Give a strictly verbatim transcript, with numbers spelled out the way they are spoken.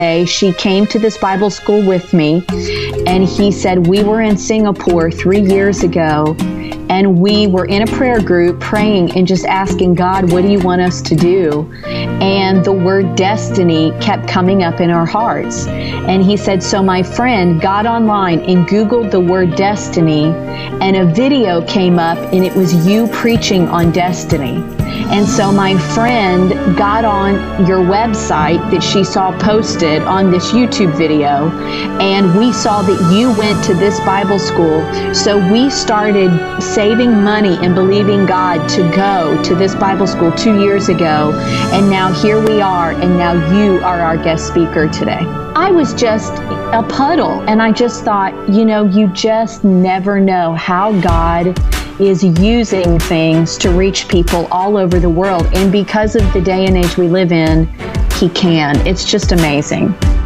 She came to this Bible school with me, and he said, we were in Singapore three years ago, and we were in a prayer group praying and just asking God, what do you want us to do? And the word destiny kept coming up in our hearts. And he said, so my friend got online and Googled the word destiny, and a video came up, and it was you preaching on destiny. And so my friend got on your website that she saw posted on this YouTube video, and we saw that you went to this Bible school. So we started saving money and believing God to go to this Bible school two years ago. And now here we are, and now you are our guest speaker today. I was just a puddle, and I just thought, you know, you just never know how God is using things to reach people all over the world. And because of the day and age we live in, He can. It's just amazing.